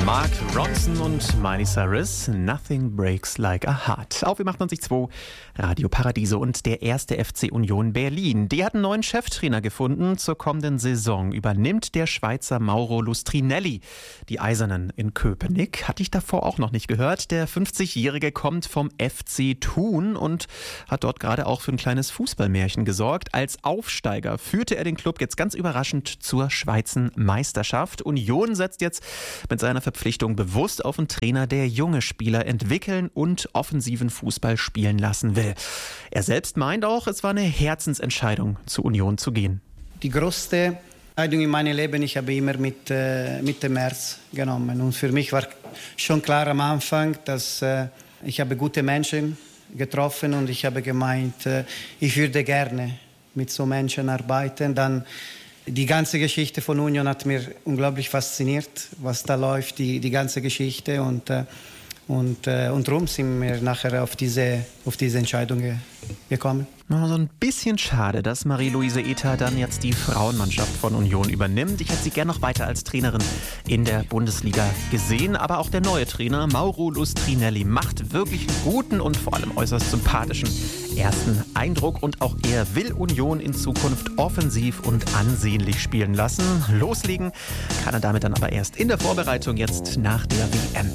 Mark Ronson und Miley Cyrus, Nothing Breaks Like a Heart. Auf wie 98.2 Radio Paradiso und der erste FC Union Berlin. Die hat einen neuen Cheftrainer gefunden. Zur kommenden Saison übernimmt der Schweizer Mauro Lustrinelli die Eisernen in Köpenick. Hatte ich davor auch noch nicht gehört. Der 50-Jährige kommt vom FC Thun und hat dort gerade auch für ein kleines Fußballmärchen gesorgt. Als Aufsteiger führte er den Club jetzt ganz überraschend zur Schweizer Meisterschaft. Union setzt jetzt mit seiner Verpflichtung bewusst auf einen Trainer, der junge Spieler entwickeln und offensiven Fußball spielen lassen will. Er selbst meint auch, es war eine Herzensentscheidung, zu Union zu gehen. Die größte Entscheidung in meinem Leben, ich habe immer mit dem März genommen. Und für mich war schon klar am Anfang, dass ich habe gute Menschen getroffen und ich habe gemeint, ich würde gerne mit so Menschen arbeiten. Dann die ganze Geschichte von Union hat mir unglaublich fasziniert, was da läuft, die ganze Geschichte. Und darum sind wir nachher auf diese Entscheidung gekommen. So ein bisschen schade, dass Marie-Louise Ether dann jetzt die Frauenmannschaft von Union übernimmt. Ich hätte sie gerne noch weiter als Trainerin in der Bundesliga gesehen. Aber auch der neue Trainer Mauro Lustrinelli macht wirklich einen guten und vor allem äußerst sympathischen ersten Eindruck. Und auch er will Union in Zukunft offensiv und ansehnlich spielen lassen. Loslegen kann er damit dann aber erst in der Vorbereitung jetzt nach der WM.